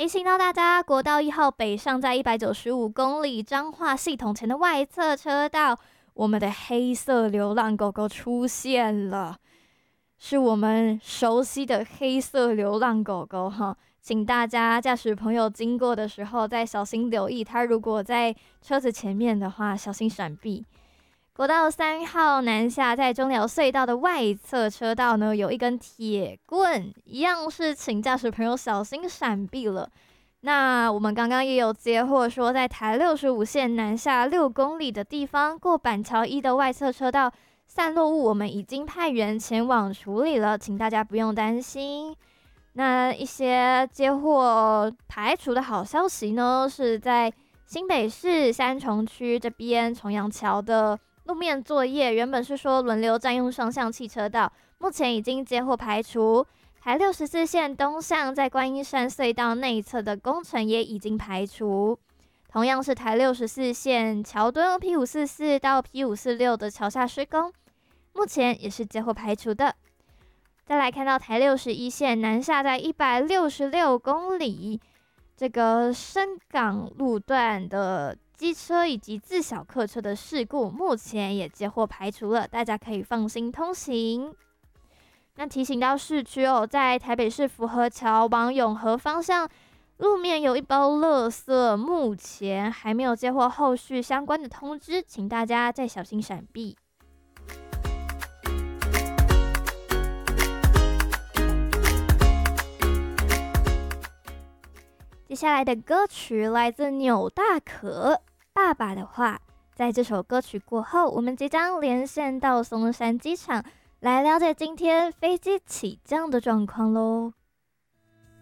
提醒到大家，国道1号北上在195公里彰化系统前的外侧车道，我们的黑色流浪狗狗出现了，是我们熟悉的黑色流浪狗狗哈。请大家驾驶朋友经过的时候再小心留意，它如果在车子前面的话，小心闪避。国道3号南下，在中寮隧道的外侧车道呢，有一根铁棍，一样是请驾驶朋友小心闪避了。那我们刚刚也有接获说，在台65线南下6公里的地方，过板桥1的外侧车道散落物，我们已经派员前往处理了，请大家不用担心。那一些接获排除的好消息呢，是在新北市三重区这边重阳桥的路面作业，原本是说轮流占用双向汽车道，目前已经接获排除。台64线东向在观音山隧道内侧的工程也已经排除。同样是台64线桥墩 P544 到 P546 的桥下施工，目前也是接获排除的。再来看到台61线南下在166公里，这个深港路段的机车以及自小客车的事故，目前也接获排除了，大家可以放心通行。那提醒到市区哦，在台北市福和桥往永和方向，路面有一包垃圾，目前还没有接获后续相关的通知，请大家再小心闪避。接下来的歌曲来自纽大可，爸爸的话。在这首歌曲过后，我们即将连线到松山机场，来了解今天飞机起降的状况咯。